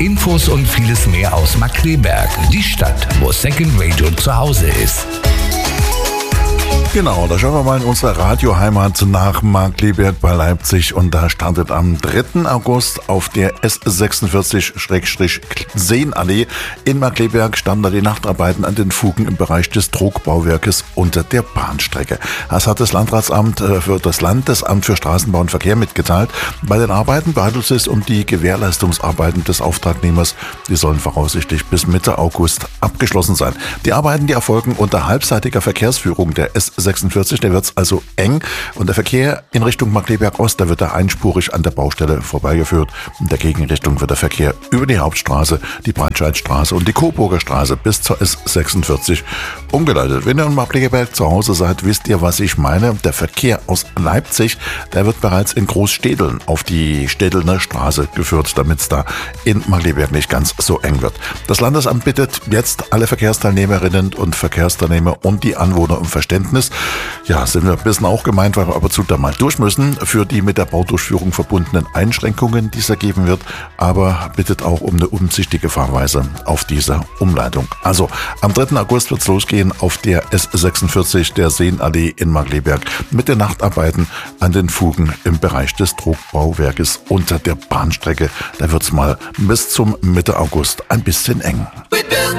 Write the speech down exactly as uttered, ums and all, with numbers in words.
Infos und vieles mehr aus Markkleeberg, die Stadt, wo Second Radio zu Hause ist. Genau, da schauen wir mal in unsere Radioheimat nach Markkleeberg bei Leipzig und da startet am dritten August auf der S sechsundvierzig Seenallee in Markkleeberg starten die Nachtarbeiten an den Fugen im Bereich des Druckbauwerkes unter der Bahnstrecke. Das hat das Landratsamt für das Landesamt für Straßenbau und Verkehr mitgeteilt. Bei den Arbeiten handelt es sich um die Gewährleistungsarbeiten des Auftragnehmers. Die sollen voraussichtlich bis Mitte August abgeschlossen sein. Die Arbeiten, die erfolgen unter halbseitiger Verkehrsführung der S sechsundvierzig, der wird es also eng und der Verkehr in Richtung Markkleeberg Ost, da wird er einspurig an der Baustelle vorbeigeführt. In der Gegenrichtung wird der Verkehr über die Hauptstraße, die Brandscheidstraße und die Coburger Straße bis zur S sechsundvierzig umgeleitet. Wenn ihr in Markkleeberg zu Hause seid, wisst ihr, was ich meine. Der Verkehr aus Leipzig, der wird bereits in Großstädeln auf die Städelner Straße geführt, damit es da in Markkleeberg nicht ganz so eng wird. Das Landesamt bittet jetzt alle Verkehrsteilnehmerinnen und Verkehrsteilnehmer und die Anwohner um Verständnis. Ja, sind wir ein bisschen auch gemeint, weil wir aber zu da mal durch müssen für die mit der Baudurchführung verbundenen Einschränkungen, die es ergeben wird, aber bittet auch um eine umsichtige Fahrweise auf dieser Umleitung. Also am dritten August wird es losgehen auf der S sechsundvierzig der Seenallee in Markkleeberg mit den Nachtarbeiten an den Fugen im Bereich des Druckbauwerkes unter der Bahnstrecke. Da wird es mal bis zum Mitte August ein bisschen eng.